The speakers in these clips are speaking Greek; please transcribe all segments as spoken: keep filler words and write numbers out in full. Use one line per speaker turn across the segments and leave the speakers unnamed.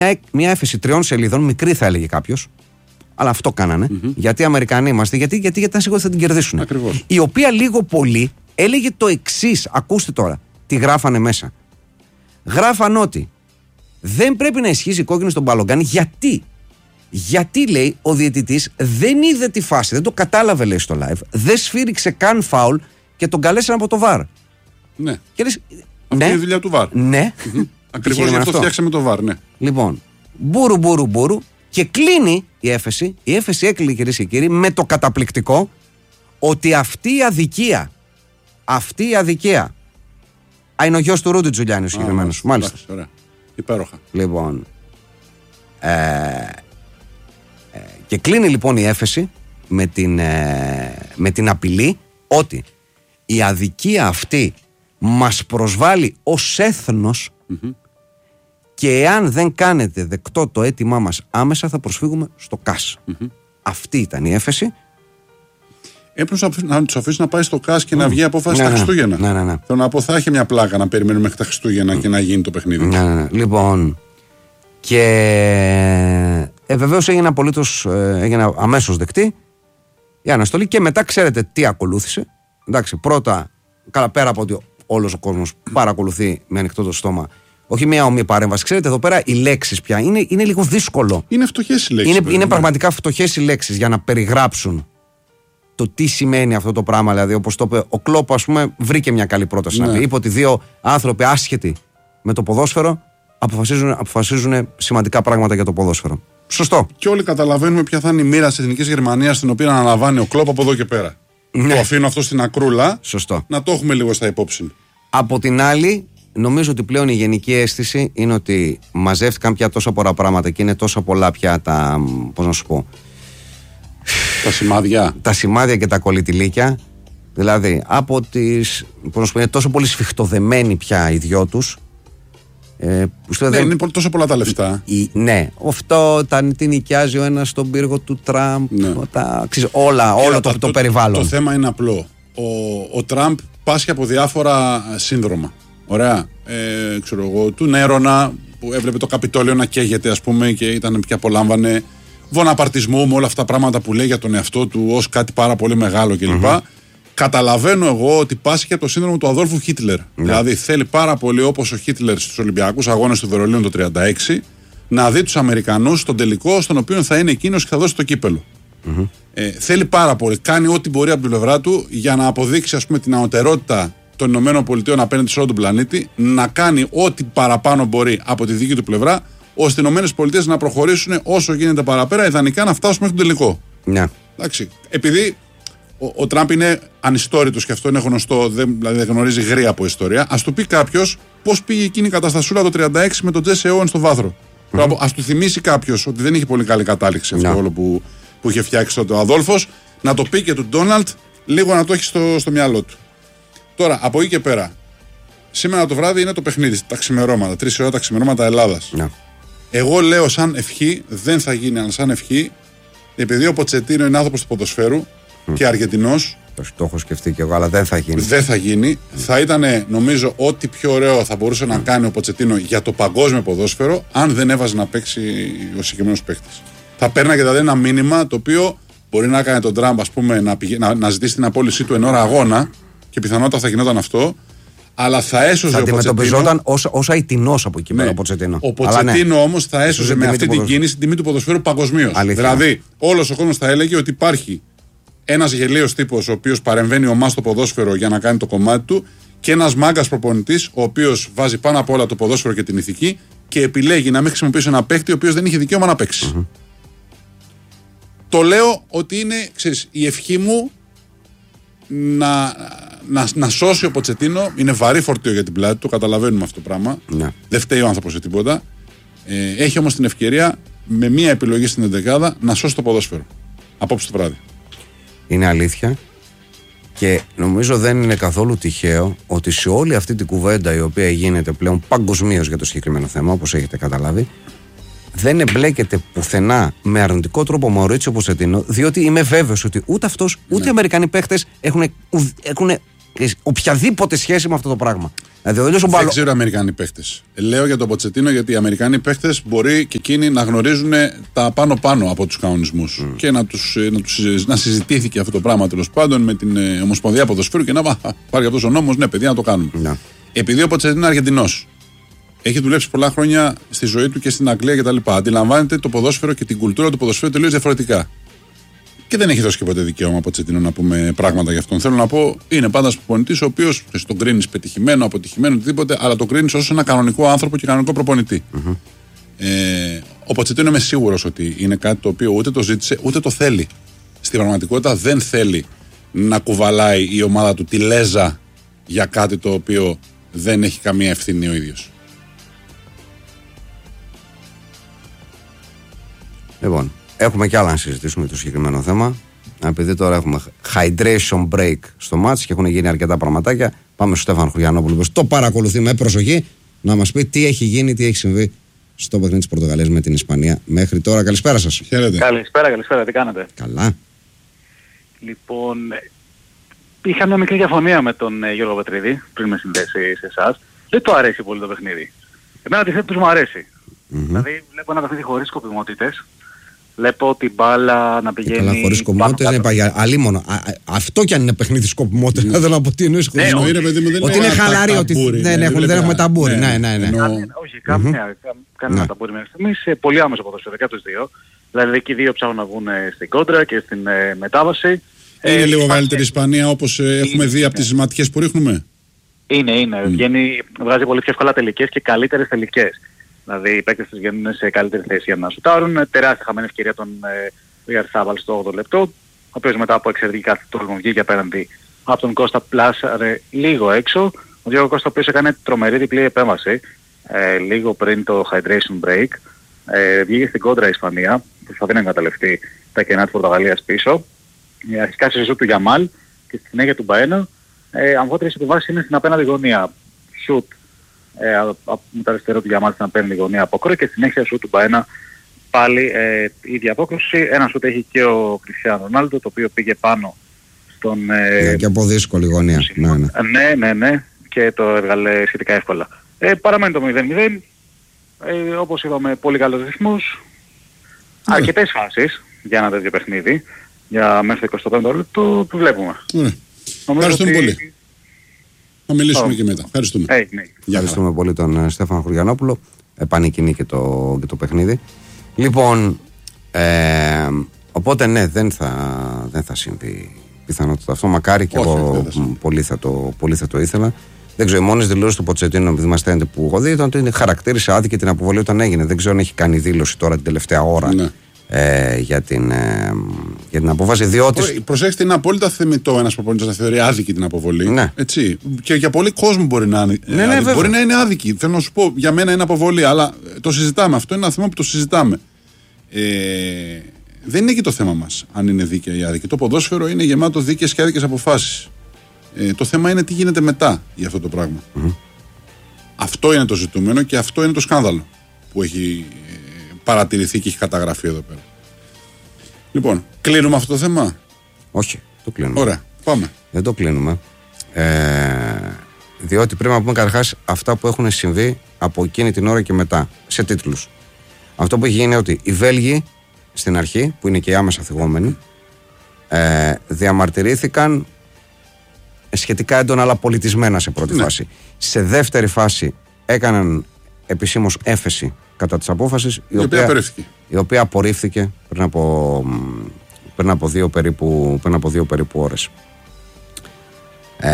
μια έφεση τριών σελίδων, μικρή θα έλεγε κάποιος, αλλά αυτό κάνανε. Mm-hmm. Γιατί Αμερικανοί είμαστε, γιατί, γιατί, γιατί ήταν σίγουροι θα την κερδίσουν.
Ακριβώς.
Η οποία λίγο πολύ έλεγε το εξής. Ακούστε τώρα, τι γράφανε μέσα. Γράφαν ότι δεν πρέπει να ισχύσει κόκκινη στον Μπαλογκάνη. Γιατί? Γιατί, λέει, ο διαιτητής δεν είδε τη φάση, δεν το κατάλαβε, λέει, στο live, δεν σφύριξε καν φάουλ και τον καλέσαν από το βαρ.
Ναι.
Και λες,
αυτή
ναι,
είναι η δουλειά του βαρ.
Ναι.
Mm-hmm. Ακριβώς γι' αυτό φτιάξαμε το βαρ, ναι.
Λοιπόν, μπούρου, μπούρου, μπούρου, και κλείνει η έφεση. Η έφεση έκλεινε, κυρίες και κύριοι, με το καταπληκτικό ότι αυτή η αδικία, αυτή η αδικία. Α, είναι ο γιος του Ρούντι Τζουλιάνι ο συγκεκριμένος. Μάλιστα.
Ωραία. Υπέροχα.
Λοιπόν. Ε, ε, και κλείνει λοιπόν η έφεση με την, ε, με την απειλή ότι η αδικία αυτή μας προσβάλλει ως έθνος mm-hmm. και εάν δεν κάνετε δεκτό το αίτημά μας άμεσα θα προσφύγουμε στο ΚΑΣ. Mm-hmm. Αυτή ήταν η έφεση.
Έπρεπε να του αφήσει να πάει στο ΚΑΣ και mm. να βγει απόφαση
ναι,
τα
ναι,
Χριστούγεννα.
Ναι, ναι, ναι.
Θέλω να πω, θα έχει μια πλάκα να περιμένουμε μέχρι τα Χριστούγεννα mm. και να γίνει το παιχνίδι.
Ναι, ναι, ναι. Λοιπόν. Και ε, βεβαίως έγινε απολύτως, ε, έγινε αμέσως δεκτή η αναστολή και μετά ξέρετε τι ακολούθησε. Εντάξει, πρώτα, καλά, πέρα από ότι όλος ο κόσμος παρακολουθεί με ανοιχτό το στόμα, όχι μια ομή παρέμβαση. Ξέρετε, εδώ πέρα οι λέξεις πια είναι, είναι λίγο δύσκολο.
Είναι φτωχές οι λέξεις.
Είναι, είναι πραγματικά φτωχές οι λέξεις για να περιγράψουν το τι σημαίνει αυτό το πράγμα. Δηλαδή, όπως το είπε ο Κλόπ, ας πούμε, βρήκε μια καλή πρόταση ναι. να πει. Είπε ότι δύο άνθρωποι άσχετοι με το ποδόσφαιρο αποφασίζουν, αποφασίζουν σημαντικά πράγματα για το ποδόσφαιρο. Σωστό.
Και όλοι καταλαβαίνουμε ποια θα είναι η μοίρα της Εθνικής Γερμανίας, την οποία αναλαμβάνει ο Κλόπ από εδώ και πέρα. Ναι. Το αφήνω αυτό στην ακρούλα.
Σωστό.
Να το έχουμε λίγο στα υπόψη.
Από την άλλη, νομίζω ότι πλέον η γενική αίσθηση είναι ότι μαζεύτηκαν πια τόσα πολλά πράγματα και είναι τόσα πολλά πια τα. Πώς να σου πω.
Τα σημάδια.
Τα σημάδια και τα κολλητηλίκια. Δηλαδή, από τις. Πώς να σου πω, είναι τόσο πολύ σφιχτοδεμένοι πια οι δυο τους. Ε,
ναι, δεν... είναι τόσο πολλά τα λεφτά.
Η, η, ναι, αυτό τα, τι νοικιάζει ο ένας στον πύργο του Τραμπ. Ναι. Τα, ξέρεις, όλα, όλο το, το, το περιβάλλον.
Το θέμα είναι απλό. Ο, ο Τραμπ πάσχει από διάφορα σύνδρομα. Ωραία. Ε, ξέρω εγώ, του Νέρονα που έβλεπε το Καπιτόλιο να καίγεται, ας πούμε, και ήταν πια απολάμβανε βοναπαρτισμού με όλα αυτά τα πράγματα που λέει για τον εαυτό του ως κάτι πάρα πολύ μεγάλο κλπ. Mm-hmm. Καταλαβαίνω εγώ ότι πάσχει από το σύνδρομο του Αδόλφου Χίτλερ. Yeah. Δηλαδή θέλει πάρα πολύ, όπως ο Χίτλερ στους Ολυμπιακούς Αγώνες του Βερολίνου το τριάντα έξι, να δει τους Αμερικανούς στον τελικό, στον οποίο θα είναι εκείνος και θα δώσει το κύπελο. Mm-hmm. Ε, θέλει πάρα πολύ. Κάνει ό,τι μπορεί από την πλευρά του για να αποδείξει, ας πούμε, την ανωτερότητα των Ηνωμένων Πολιτείων απέναντι σε όλο τον πλανήτη, να κάνει ό,τι παραπάνω μπορεί από τη δική του πλευρά, ώστε οι Ηνωμένες Πολιτείες να προχωρήσουν όσο γίνεται παραπέρα, ιδανικά να φτάσουν μέχρι τον τελικό.
Yeah.
Εντάξει. Επειδή ο, ο Τραμπ είναι ανιστόρητος και αυτό είναι γνωστό, δεν, δηλαδή δεν γνωρίζει γρήγορα από ιστορία, ας του πει κάποιος πώς πήγε εκείνη η καταστασούλα το τριάντα έξι με τον Τζέσι Όουεν στο βάθρο. Mm-hmm. Ας του θυμίσει κάποιος ότι δεν είχε πολύ καλή κατάληξη αυτό yeah. όλο που, που είχε φτιάξει τότε ο Αδόλφος, να το πει και του Ντόναλντ, λίγο να το έχει στο, στο μυαλό του. Τώρα, από εκεί και πέρα, σήμερα το βράδυ είναι το παιχνίδι, τα ξημερώματα, τρεις ώρα τα ξημερώματα Ελλάδας. Yeah. Εγώ λέω σαν ευχή, δεν θα γίνει, αλλά σαν ευχή, επειδή ο Ποτσετίνο είναι άνθρωπος του ποδοσφαίρου mm. και Αργεντινός.
Το, το έχω σκεφτεί και εγώ, αλλά δεν θα γίνει.
Δεν θα γίνει. Mm. Θα ήταν, νομίζω, ό,τι πιο ωραίο θα μπορούσε mm. να κάνει ο Ποτσετίνο για το παγκόσμιο ποδόσφαιρο, αν δεν έβαζε να παίξει ο συγκεκριμένος παίκτης. Θα παίρναγε δηλαδή ένα μήνυμα το οποίο μπορεί να έκανε τον Τραμπ, ας πούμε, να, πηγα... να, να ζητήσει την απόλυσή του εν ώρα αγώνα και πιθανότατα θα γινόταν αυτό. Αλλά θα έσωζε
θα
ο Ποτσετίνο. Θα
αντιμετωπιζόταν ως αητινός από εκεί πέρα ο Ποτσετίνο.
Ο Ποτσετίνο ναι. όμως θα έσωζε με αυτή την κίνηση την τιμή του ποδοσφαίρου παγκοσμίως. Δηλαδή, όλος ο κόσμος θα έλεγε ότι υπάρχει ένας γελίος τύπος ο οποίος παρεμβαίνει ομά στο ποδόσφαιρο για να κάνει το κομμάτι του και ένας μάγκας προπονητής ο οποίος βάζει πάνω απ' όλα το ποδόσφαιρο και την ηθική και επιλέγει να μην χρησιμοποιήσει ένα παίκτη ο οποίος δεν είχε δικαίωμα να παίξει. Mm-hmm. Το λέω ότι είναι, ξέρεις, η ευχή μου να. Να, να σώσει ο Ποτσετίνο. Είναι βαρύ φορτίο για την πλάτη του, καταλαβαίνουμε αυτό το πράγμα. Ναι. Δεν φταίει ο άνθρωπος σε τίποτα. Ε, έχει όμως την ευκαιρία με μία επιλογή στην εντεκάδα να σώσει το ποδόσφαιρο. Απόψε το βράδυ.
Είναι αλήθεια. Και νομίζω δεν είναι καθόλου τυχαίο ότι σε όλη αυτή την κουβέντα η οποία γίνεται πλέον παγκοσμίως για το συγκεκριμένο θέμα, όπως έχετε καταλάβει, δεν εμπλέκεται πουθενά με αρνητικό τρόπο ο Μαουρίτσιο Ποτσετίνο, διότι είμαι βέβαιος ότι ούτε αυτός ούτε ναι. οι Αμερικανοί παίχτες έχουν, έχουν οποιαδήποτε σχέση με αυτό το πράγμα. Δηλαδή,
δεν μπαλο... ξέρω Αμερικάνοι παίχτες. Λέω για τον Ποτσετίνο γιατί οι Αμερικάνοι παίχτες μπορεί και εκείνοι να γνωρίζουν τα πάνω-πάνω από τους κανονισμούς. Mm. Και να, τους, να, τους, να συζητήθηκε αυτό το πράγμα τέλος πάντων με την ε, Ομοσπονδία Ποδοσφαίρου και να πάρει αυτός ο νόμος. Ναι, παιδιά, να το κάνουμε. Mm. Επειδή ο Ποτσετίνο είναι Αργεντινός, έχει δουλέψει πολλά χρόνια στη ζωή του και στην Αγγλία κτλ. Αντιλαμβάνεται το ποδόσφαιρο και την κουλτούρα του ποδοσφαίρου τελείως διαφορετικά. Και δεν έχει δώσει και ποτέ δικαίωμα από Ποτσετίνο να πούμε πράγματα γι' αυτόν. Θέλω να πω, είναι πάντα ένα προπονητή ο οποίο τον κρίνει πετυχημένο, αποτυχημένο, οτιδήποτε, αλλά τον κρίνει ω ένα κανονικό άνθρωπο και κανονικό προπονητή. Mm-hmm. Ε, ο Ποτσετίνο είμαι σίγουρο ότι είναι κάτι το οποίο ούτε το ζήτησε ούτε το θέλει. Στην πραγματικότητα δεν θέλει να κουβαλάει η ομάδα του τη λέζα για κάτι το οποίο δεν έχει καμία ευθύνη ο ίδιος.
Λοιπόν, έχουμε κι άλλα να συζητήσουμε το συγκεκριμένο θέμα. Επειδή τώρα έχουμε hydration break στο match και έχουν γίνει αρκετά πραγματάκια, πάμε στο Στέφανο Χουριανόπουλο που το παρακολουθεί με προσοχή να μας πει τι έχει γίνει, τι έχει συμβεί στο παιχνίδι της Πορτογαλίας με την Ισπανία μέχρι τώρα. Καλησπέρα σας.
Χαίρετε. Καλησπέρα, καλησπέρα, τι κάνετε?
Καλά.
Λοιπόν, είχα μια μικρή διαφωνία με τον ε, Γιώργο Πετρίδη πριν με συνδέσει σε εσάς. Δεν του αρέσει πολύ το παιχνίδι. Εμένα τη θέση του μου αρέσει. Mm-hmm. Δηλαδή βλέπω ένα παιχνίδι χωρίς σκοπιμότητες. Βλέπω την μπάλα να πηγαίνει.
Καλά, χωρίς σκοπιμότητες δεν υπάρχει. Αλίμονο. Αυτό κι αν είναι παιχνίδι σκοπιμότητες. Δεν θέλω να πω τι εννοείς χωρίς σκοπιμότητες. Ότι είναι χαλαρή, ότι δεν έχουμε ταμπούρι. Ναι, ναι, ναι.
Όχι, κανένα ταμπούρι μέχρι στιγμής. Πολύ άμεσο ποδόσφαιρο και τους δύο. Δηλαδή και οι δύο ψάχνουν να βγουν στην κόντρα και στην μετάβαση.
Είναι λίγο καλύτερη η Ισπανία όπως έχουμε δει από τις ματιές που ρίχνουμε.
Είναι, είναι. Βγαίνει, βγάζει πολύ πιο εύκολα τελικές και καλύτερες τελικές. Δηλαδή οι παίκτες τους βγαίνουν σε καλύτερη θέση για να σουτάρουν. Τεράστια χαμένη ευκαιρία τον Ριαρθάβαλ στο όγδοο λεπτό, ο οποίος μετά από εξαιρετική καθόλου βγήκε απέναντι από τον Κώστα πλάσαρε λίγο έξω. Ο Διόγο Κώστα ο οποίος έκανε τρομερή διπλή επέμβαση ε, λίγο πριν το hydration break. Ε, βγήκε στην κόντρα η Ισπανία, προσπαθεί να εγκαταλευτεί τα κενά της Πορτογαλίας πίσω. Ε, αρχικά σε σουτ του Γιαμάλ και στη συνέχεια του Μπαένα. Ε, αμφότερες επιβάσεις είναι στην απέναντι γωνία. Σουτ ε, από το αριστερό του Γιαμάλ στην απέναντι γωνία απόκρο και στη συνέχεια σουτ του Μπαένα πάλι ε, η ίδια απόκρουση. Ένα σουτ έχει και ο Κριστιάνο Ρονάλντο, το οποίο πήγε πάνω στον... Ε,
ναι, και από δύσκολη γωνία. Ναι, ναι.
ναι, ναι, ναι, και το έβγαλε σχετικά εύκολα. Ε, παραμένει το μηδέν μηδέν. Ε, όπως είπαμε, πολύ καλός ρυθμός. Ναι. Αρκετές φάσεις για ένα τέτοιο παιχνίδι. Για μέσα στο εικοστό πέμπτο λεπτό που βλέπουμε.
Ναι. Ευχαριστούμε ότι... πολύ. Θα μιλήσουμε oh. και μετά. Ευχαριστούμε.
Hey, ναι.
Ευχαριστούμε πολύ τον Στέφανο Χουριανόπουλο. Επανεκκινεί και το, και το παιχνίδι. Λοιπόν, ε, οπότε ναι, δεν θα, δεν θα συμβεί πιθανότητα αυτό. Μακάρι και εγώ πολύ θα, το, πολύ θα το ήθελα. Δεν ξέρω, οι μόνες δηλώσεις του Ποτσετίνο, επειδή μας φαίνεται που έχω δει, ήταν ότι χαρακτήρισε άδικη την αποβολή όταν έγινε. Δεν ξέρω αν έχει κάνει δήλωση τώρα την τελευταία ώρα. Ναι. Ε, για, την, ε, για την απόφαση, διότι...
Προσέξτε, είναι απόλυτα θεμιτό ένας προπονητής να θεωρεί άδικη την αποβολή.
Ναι.
Έτσι. Και για πολλοί κόσμο μπορεί να είναι
ναι, ναι,
άδικη. Μπορεί να είναι άδικη. Θέλω να σου πω, για μένα είναι αποβολή, αλλά το συζητάμε. Αυτό είναι ένα θέμα που το συζητάμε. Ε, δεν είναι και το θέμα μας αν είναι δίκαια ή άδικη. Το ποδόσφαιρο είναι γεμάτο δίκαιες και άδικες αποφάσεις. Ε, το θέμα είναι τι γίνεται μετά για αυτό το πράγμα. Mm-hmm. Αυτό είναι το ζητούμενο και αυτό είναι το σκάνδαλο που έχει παρατηρηθεί και έχει καταγραφεί εδώ πέρα. Λοιπόν, κλείνουμε αυτό το θέμα?
Όχι, το κλείνουμε.
Ωραία, πάμε.
Δεν το κλείνουμε. Ε, διότι πρέπει να πούμε καταρχάς αυτά που έχουν συμβεί από εκείνη την ώρα και μετά, σε τίτλους. Αυτό που έχει γίνει είναι ότι οι Βέλγοι στην αρχή, που είναι και οι άμεσα θυγόμενοι, ε, διαμαρτυρήθηκαν σχετικά έντονα αλλά πολιτισμένα σε πρώτη ναι. φάση. Σε δεύτερη φάση έκαναν επισήμως έφεση κατά της απόφασης, η, η, οποία, οποία η οποία απορρίφθηκε πριν από, πριν από, δύο, περίπου, πριν από δύο περίπου ώρες. Ε,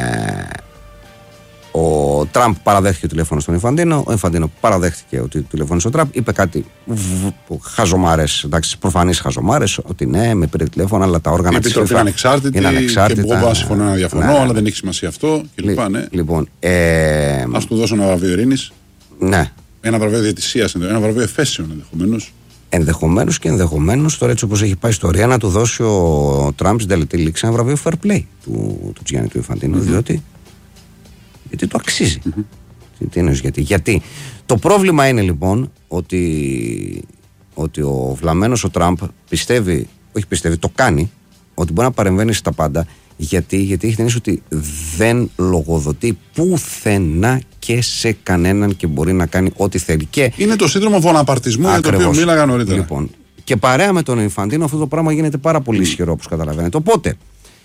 ο Τραμπ παραδέχτηκε τηλέφωνο στον Ινφαντίνο, ο Ινφαντίνο παραδέχτηκε ότι τηλεφώνησε ο Τραμπ, είπε κάτι χαζομάρες, εντάξει, προφανείς χαζομάρες, ότι ναι, με πήρε τηλέφωνο, αλλά τα όργανα της FIFA
είναι ανεξάρτητη, είναι ανεξάρτητα. Και εγώ συμφωνώ να διαφωνώ, ναι, αλλά δεν έχει σημασία αυτό. Και
Λι,
λοιπά, ναι.
Λοιπόν, ε,
ας του δώσω ένα βραβείο ειρήνης.
Ναι.
Ένα βραβείο διαιτησίας, ένα βραβείο εφέσεων ενδεχομένως.
Ενδεχομένως και ενδεχομένως, τώρα έτσι όπως έχει πάει η ιστορία, να του δώσει ο Τραμπ στην τελετή λήξη ένα βραβείο fair play του, του Τζιάννη του Ινφαντίνο, mm-hmm. διότι, γιατί το αξίζει. Mm-hmm. Τι, τι εννοείς, γιατί. γιατί. Το πρόβλημα είναι λοιπόν ότι, ότι ο βλαμμένος ο Τραμπ πιστεύει, όχι πιστεύει, το κάνει, ότι μπορεί να παρεμβαίνει στα πάντα Γιατί, γιατί έχει την αίσθηση ότι δεν λογοδοτεί πουθενά και σε κανέναν και μπορεί να κάνει ό,τι θέλει. Και
είναι το σύνδρομο βοναπαρτισμού για το οποίο μίλαγα νωρίτερα.
Λοιπόν, και παρέα με τον Ινφαντίνο αυτό το πράγμα γίνεται πάρα πολύ ισχυρό, όπως καταλαβαίνετε. Οπότε,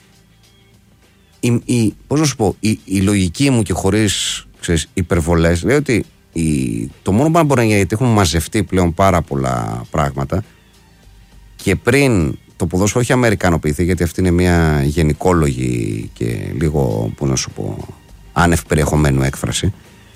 η, η, πώς να σου πω, η, η λογική μου και χωρίς υπερβολές λέει ότι η, το μόνο που μπορεί να γίνει, γιατί έχουν μαζευτεί πλέον πάρα πολλά πράγματα και πριν το ποδόσφαιρο έχει αμερικανοποιηθεί, γιατί αυτή είναι μια γενικόλογη και λίγο, που να σου πω, άνευ περιεχομένου έκφραση.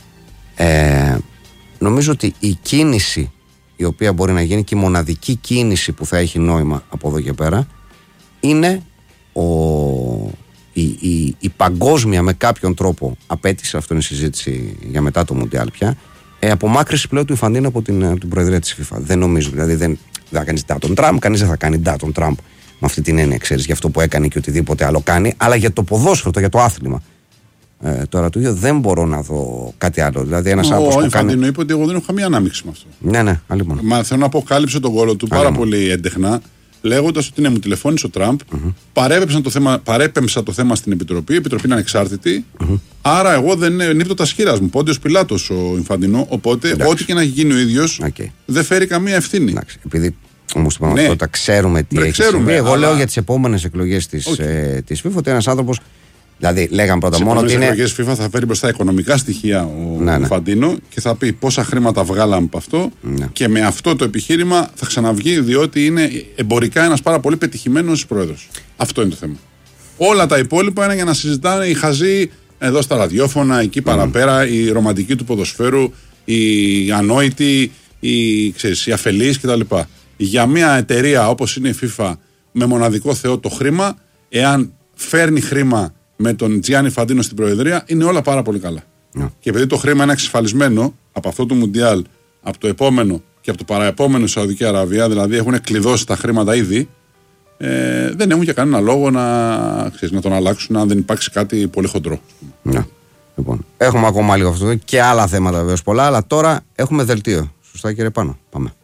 Ε, νομίζω ότι η κίνηση η οποία μπορεί να γίνει και η μοναδική κίνηση που θα έχει νόημα από εδώ και πέρα είναι ο, η, η, η παγκόσμια με κάποιον τρόπο απέτηση, αυτό είναι η συζήτηση για μετά το Μουντιάλ πια, ε, απομάκρυση πλέον του Ινφαντίνο από την, από την Προεδρία της FIFA. Δεν νομίζω, δηλαδή δεν, δεν θα κάνεις ντά τον Τραμπ, κανείς δεν θα κάνει ντά τον Τραμπ με αυτή την έννοια, ξέρεις, για αυτό που έκανε και οτιδήποτε άλλο κάνει, αλλά για το ποδόσφαιρο, για το άθλημα. Ε, τώρα του ίδιο δεν μπορώ να δω κάτι άλλο. Δηλαδή, ένας άνθρωπος. Ο
Ινφαντίνο
κάνει...
είπε ότι εγώ δεν έχω καμία ανάμειξη με αυτό.
Ναι, ναι, λοιπόν.
Μα θέλω να αποκάλυψε τον κόλλο του πάρα πολύ έντεχνα, λέγοντας ότι ναι, μου τηλεφώνησε ο Τραμπ, mm-hmm. παρέπεμψα, το θέμα, παρέπεμψα το θέμα στην Επιτροπή, η Επιτροπή είναι ανεξάρτητη, mm-hmm. άρα εγώ δεν νύπτω τα σχήρας μου. Πόντιος Πιλάτος ο Ινφαντίνο, οπότε εντάξει. Ό,τι και να έχει γίνει ο ίδιος okay. δεν φέρει καμία ευθύνη. Εντάξει, επειδή όμως το ναι. τα ξέρουμε τι έχει συμβεί. Εγώ αλλά... λέω για τις επόμενες εκλογές της okay. ε, FIFA ότι ένας άνθρωπος. Δηλαδή, λέγαμε πρώτα σε
μόνο ότι είναι.
Στις εκλογές FIFA θα φέρει μπροστά οικονομικά στοιχεία ο ναι, ναι. Φαντίνο και θα πει πόσα χρήματα βγάλαμε από αυτό ναι. και με αυτό το επιχείρημα θα ξαναβγεί, διότι είναι εμπορικά ένας πάρα πολύ πετυχημένος πρόεδρος. Αυτό είναι το θέμα. Όλα τα υπόλοιπα είναι για να συζητάνε οι χαζοί εδώ στα ραδιόφωνα, εκεί mm. παραπέρα, οι ρομαντικοί του ποδοσφαίρου, οι ανόητοι, οι, ξέρεις, οι αφελείς κτλ. Για μια εταιρεία όπως είναι η FIFA με μοναδικό Θεό το χρήμα, εάν φέρνει χρήμα με τον Τζιάννη Φαντίνο στην Προεδρία, είναι όλα πάρα πολύ καλά. Yeah. Και επειδή το χρήμα είναι εξασφαλισμένο από αυτό το Μουντιάλ, από το επόμενο και από το παραεπόμενο Σαουδική Αραβία, δηλαδή έχουν κλειδώσει τα χρήματα ήδη, ε, δεν έχουν και κανένα λόγο να, ξέρεις, να τον αλλάξουν αν δεν υπάρξει κάτι πολύ χοντρό.
Yeah. Λοιπόν, έχουμε ακόμα λίγο αυτό και άλλα θέματα βεβαίως πολλά, αλλά τώρα έχουμε δελτίο. Σωστά, κύριε Πάνο. Πάμε.